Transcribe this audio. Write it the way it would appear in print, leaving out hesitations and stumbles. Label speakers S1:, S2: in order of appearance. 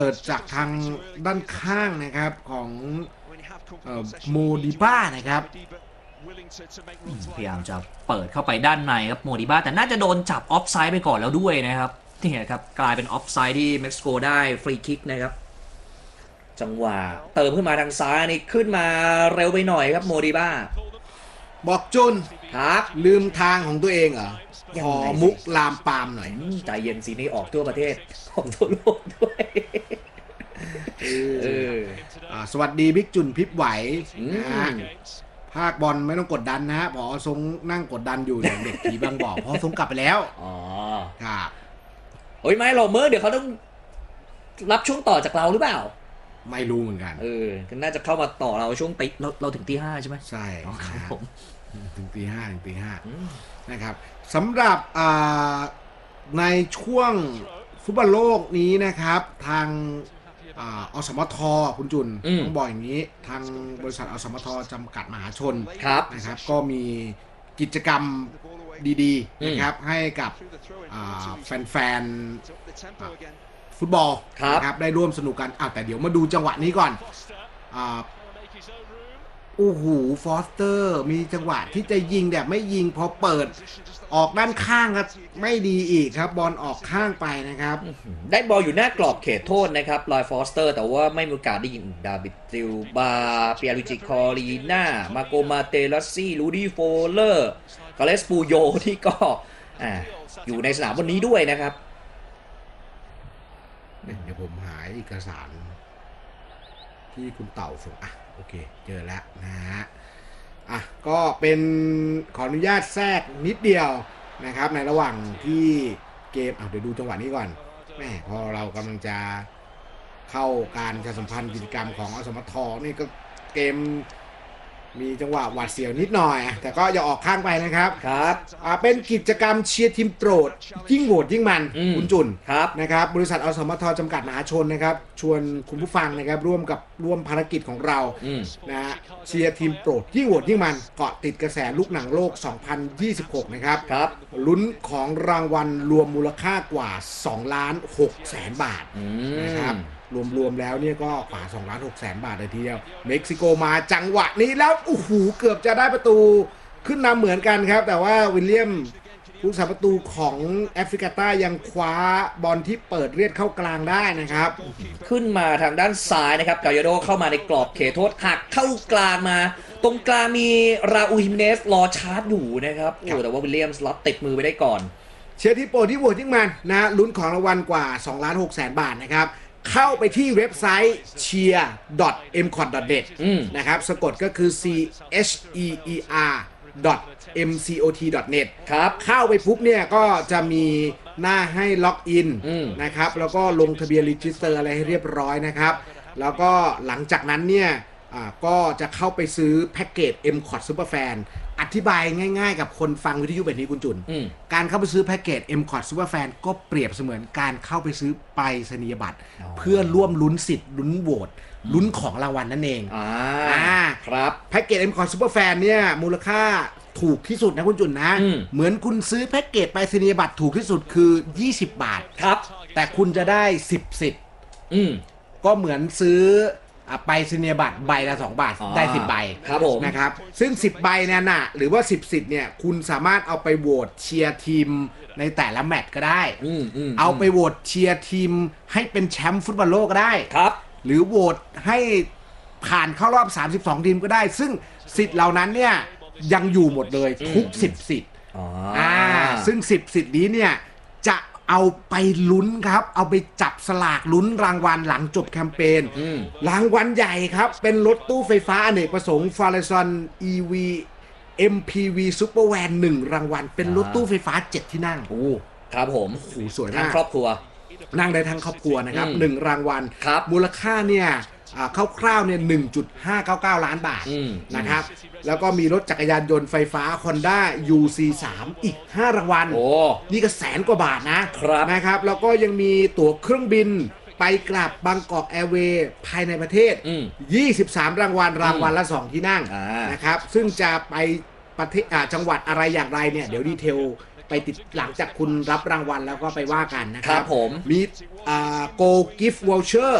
S1: เปิดจากทางด้านข้างนะครับของโมดิบ้านะครับ
S2: พยายามจะเปิดเข้าไปด้านในครับโมดิบ้าแต่น่าจะโดนจับออฟไซด์ไปก่อนแล้วด้วยนะครับนี่ครับกลายเป็นออฟไซด์ที่เม็กซิโกได้ฟรีคิกนะครับจังหวะเติมขึ้นมาทางซ้ายนี่ขึ้นมาเร็วไปหน่อยครับโมดิบ้า
S1: บอกจุน
S2: ครับ
S1: ลืมทางของตัวเองเหรอขอมุกลามปามหน่อย
S2: ใจเย็นสินี่ออกทั่วประเทศของทั่วโลกด้วย
S1: สวัสดีบิ๊กจุนพิบไหวภาคบอลไม่ต้องกดดันนะฮะพอทรงนั่งกดดันอยู่อย่างเด็กผีบางบ่อพอทรงกลับไปแล้ว
S2: อ๋อ
S1: ครับ
S2: โอ้ยไม่หรอกเมื่อเดี๋ยวเขาต้องรับช่วงต่อจากเราหรือเปล่า
S1: ไม่รู้เหมือนกัน
S2: น่าจะเข้ามาต่อเราช่วงตีเราถึงตี 5ใช่ไหม
S1: ใช่
S2: ครับผม
S1: ถึงตี 5นะครับสำหรับในช่วงฟุตบอลโลกนี้นะครับทางอสมทคุณจุนต้องบอกอย่างนี้ทางบริษัทอสมทจำกัดมหาชนนะครับก็มีกิจกรรมดีๆนะครับให้กับแฟนๆฟุตบอลนะครับได้ร่วมสนุกกันแต่เดี๋ยวมาดูจังหวะนี้ก่อนโอ้โหฟอสเตอร์มีจังหวะที่จะยิงแต่ไม่ยิงพอเปิดออกด้านข้างครับไม่ดีอีกครับบอลออกข้างไปนะครับ
S2: ได้บอลอยู่หน้ากรอบเขตโทษนะครับลอยฟอสเตอร์แต่ว่าไม่มีโอกาสได้ยิงดาวิดซิลบาเปียริจิคอรีนามาโกมาเตลัสซี่ลูดี้โฟเลอร์คาเลสปูโยที่ก็อยู่ในสนามวันนี้ด้วยนะครับ
S1: เดี๋ยวผมหาเอกสารที่คุณเต่าส่งโอเคเจอแล้วนะฮะก็เป็นขออนุญาตแทรกนิดเดียวนะครับในระหว่างที่เกมเดี๋ยวดูจังหวะนี้ก่อนแม่พอเรากำลังจะเข้าการประชาสัมพันธ์กิจกรรมของอสมทนี่ก็เกมมีจังหวะหวาดเสียวนิดหน่อยแต่ก็อย่าออกข้างไปนะครับเป็นกิจกรรมเชียร์ทีมโปรดยิ่งโหวตยิ่งมันคุณจุนนะครับบริษัทอสมทจำกัดมหาชนนะครับชวนคุณผู้ฟังนะครับร่วมภารกิจของเรานะเชียร์ทีมโปรดยิ่งโหวตยิ่งมันเกาะติดกระแสลูกหนังโลก 2026 นะครับลุ้นของรางวัลรวมมูลค่ากว่า 2,600,000 บาทนะครับรวมแล้วเนี่ยก็กว่า 2,600,000 บาทเลยทีเดียวเม็กซิโกมาจังหวะนี้แล้วโอ้โหเกือบจะได้ประตูขึ้นนำเหมือนกันครับแต่ว่าวิลเลียมผู้สาประตูของแอฟริกาใต้ยังคว้าบอลที่เปิดเรียดเข้ากลางได้นะครับ
S2: ขึ้นมาทางด้านซ้ายนะครับกาโยโดเข้ามาในกรอบเขตโทษหักเข้ากลางมาตรงกลางมีราอูฮิมเนสรอชาร์จอยู่นะครับแต่ว่าวิลเลียมส์รับติดมือไปได้ก่อน
S1: เชียร์ที่โปรที่โหวตยิ่งมันนะลุ้นของรางวัลกว่า 2,600,000 บาทนะครับเข้าไปที่เว็บไซต์ cheer.mcot.net นะครับสะกดก็คือ cheer.mcot.net
S2: ครับ
S1: เข้าไปปุ๊บเนี่ยก็จะมีหน้าให้ล็อกอินนะครับแล้วก็ลงทะเบียนรีจิสเตอร์อะไรให้เรียบร้อยนะครับแล้วก็หลังจากนั้นเนี่ยก็จะเข้าไปซื้อแพ็กเกจ MCOT Superfan อธิบายง่ายๆกับคนฟังวิทยุแบบนี้คุณจุนการเข้าไปซื้อแพ็กเกจ MCOT Superfan ก็เปรียบเสมือนการเข้าไปซื้อไปรษณียบัตรเพื่อร่วมลุ้นสิทธิ์ลุ้นโหวตลุ้นของรางวัลนั่นเอง
S2: ครับ
S1: แพ็กเกจ MCOT Superfan เนี่ยมูลค่าถูกที่สุดนะคุณจุนนะเหมือนคุณซื้อแพ็กเกจไปรษณียบัตรถูกที่สุดคือ20 บาท
S2: ครับ
S1: แต่คุณจะได้10 สิทธิ์ก็เหมือนซื้อไปรษณียบัตรใบละ2 บาทได้10 ใบ
S2: ครับผม
S1: นะครับซึ่ง10 ใบเนี่ยนะหรือว่า10 สิทธิ์เนี่ยคุณสามารถเอาไปโหวตเชียร์ทีมในแต่ละแมตช์ก็ได้เอาไปโหวตเชียร์ทีมให้เป็นแชมป์ฟุตบอลโลกก็ได้
S2: ครับ
S1: หรือโหวตให้ผ่านเข้ารอบ32 ทีมก็ได้ซึ่งสิทธิ์เหล่านั้นเนี่ยยังอยู่หมดเลยทุก10 สิทธิ์ซึ่ง10 สิทธิ์นี้เนี่ยจะเอาไปลุ้นครับเอาไปจับสลากลุ้นรางวัลหลังจบแคมเปญรางวัลใหญ่ครับเป็นรถตู้ไฟฟ้าอเนกประสงค์ Farizon EV MPV Super Van 1 รางวัลเป็นรถตู้ไฟฟ้า7 ที่นั่ง
S2: ครับผม
S1: โอ้โหสวยมาก
S2: ครอบครัว
S1: นั่งได้ทั้งครอบครัวนะครับ1 รางวัลมูลค่าเนี่ยคร่าวๆเนี่ย 1.599 ล้านบาทนะครับแล้วก็มีรถจักรยานยนต์ไฟฟ้า Honda UC3 อีก5 รางวัลนี่ก็100,000 กว่าบาทนะครับแล้วก็ยังมีตั๋วเครื่องบินไปกลับบางกอกแอร์เวย์ภายในประเทศ23 รางวัลละ2 ที่นั่งนะครับซึ่งจะไปประเทศจังหวัดอะไรอย่างไรเนี่ยเดี๋ยวดีเทลไปติดหลังจากคุณรับรางวัลแล้วก็ไปว่ากันนะค
S2: ครั
S1: รั
S2: บบ ผม
S1: มีโกลกิฟต์วอลเชอร์